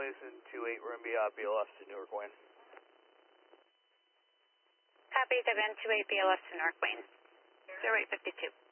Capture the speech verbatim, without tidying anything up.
Malaysian two eight, we're going to be uh, B L S to Newark Wayne. Copy, W N two eight B L S to Newark Wayne. zero eight fifty-two.